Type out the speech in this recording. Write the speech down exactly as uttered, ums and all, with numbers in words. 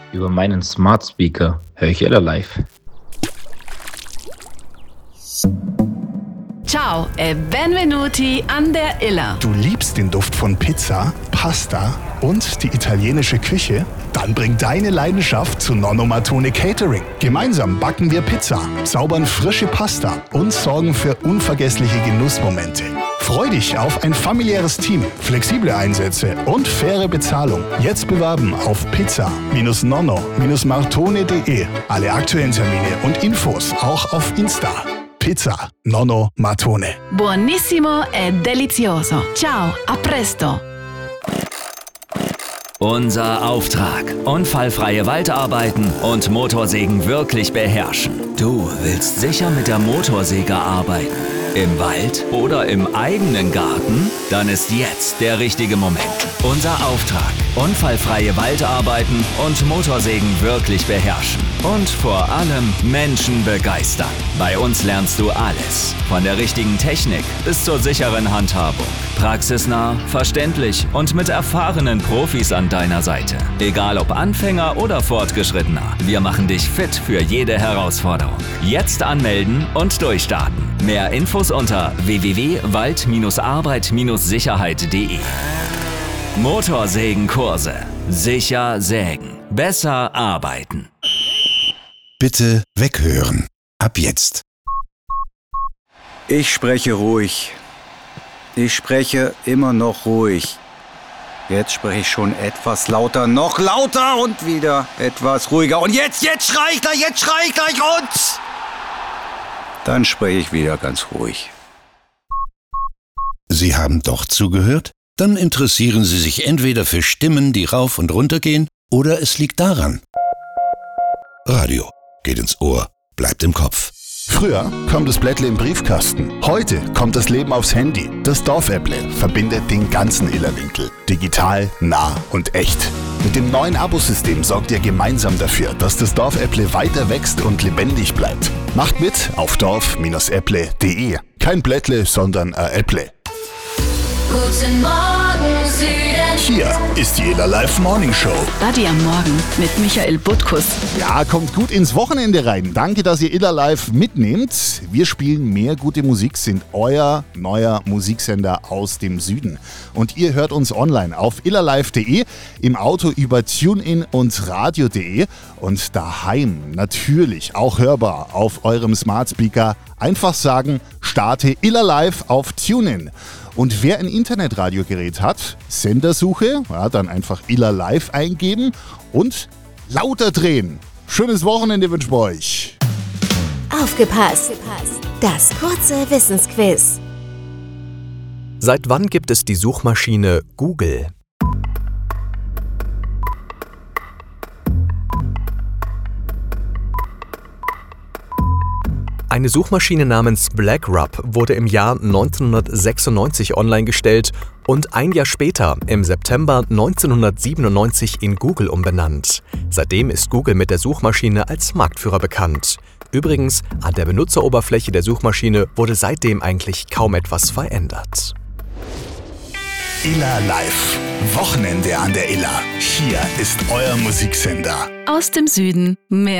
Über meinen Smart Speaker höre ich Illa Live. Ciao e benvenuti an der Illa. Du liebst den Duft von Pizza, Pasta und die italienische Küche? Dann bring deine Leidenschaft zu Nonno Mattone Catering. Gemeinsam backen wir Pizza, zaubern frische Pasta und sorgen für unvergessliche Genussmomente. Freu dich auf ein familiäres Team, flexible Einsätze und faire Bezahlung. Jetzt bewerben auf pizza nonno martone punkt de. Alle aktuellen Termine und Infos auch auf Insta. Pizza Nonno Mattone. Buonissimo e delizioso. Ciao, a presto. Unser Auftrag: unfallfreie Waldarbeiten und Motorsägen wirklich beherrschen. Du willst sicher mit der Motorsäge arbeiten? Im Wald oder im eigenen Garten? Dann ist jetzt der richtige Moment. Unser Auftrag: unfallfreie Waldarbeiten und Motorsägen wirklich beherrschen. Und vor allem Menschen begeistern. Bei uns lernst du alles. Von der richtigen Technik bis zur sicheren Handhabung. Praxisnah, verständlich und mit erfahrenen Profis an deiner Seite. Egal ob Anfänger oder Fortgeschrittener, wir machen dich fit für jede Herausforderung. Jetzt anmelden und durchstarten. Mehr Infos unter w w w punkt wald arbeit sicherheit punkt de. Motorsägenkurse. Sicher sägen. Besser arbeiten. Bitte weghören. Ab jetzt. Ich spreche ruhig. Ich spreche immer noch ruhig. Jetzt spreche ich schon etwas lauter, noch lauter und wieder etwas ruhiger. Und jetzt, jetzt schrei ich gleich, jetzt schrei ich gleich und... Dann spreche ich wieder ganz ruhig. Sie haben doch zugehört? Dann interessieren Sie sich entweder für Stimmen, die rauf und runter gehen, oder es liegt daran. Radio geht ins Ohr, bleibt im Kopf. Früher kam das Blättle im Briefkasten. Heute kommt das Leben aufs Handy. Das Dorfäpple verbindet den ganzen Illerwinkel. Digital, nah und echt. Mit dem neuen Abosystem sorgt ihr gemeinsam dafür, dass das Dorfäpple weiter wächst und lebendig bleibt. Macht mit auf dorf äpple punkt de. Kein Blättle, sondern ein Äpple. Guten Morgen, Süden. Hier ist die Illa Live Morning Show. Buddy am Morgen mit Michael Butkus. Ja, kommt gut ins Wochenende rein. Danke, dass ihr Illa Live mitnehmt. Wir spielen mehr gute Musik, sind euer neuer Musiksender aus dem Süden. Und ihr hört uns online auf illalive punkt de, im Auto über TuneIn und radio punkt de und daheim natürlich auch hörbar auf eurem Smart Speaker. Einfach sagen, starte Illa Live auf TuneIn. Und wer ein Internetradiogerät hat, Sendersuche, ja, dann einfach Illa Live eingeben und lauter drehen. Schönes Wochenende wünschen wir euch. Aufgepasst! Das kurze Wissensquiz. Seit wann gibt es die Suchmaschine Google? Eine Suchmaschine namens BlackRub wurde im Jahr neunzehnhundertsechsundneunzig online gestellt und ein Jahr später, im September neunzehnhundertsiebenundneunzig, in Google umbenannt. Seitdem ist Google mit der Suchmaschine als Marktführer bekannt. Übrigens, an der Benutzeroberfläche der Suchmaschine wurde seitdem eigentlich kaum etwas verändert. Illa Live. Wochenende an der Illa. Hier ist euer Musiksender. Aus dem Süden mehr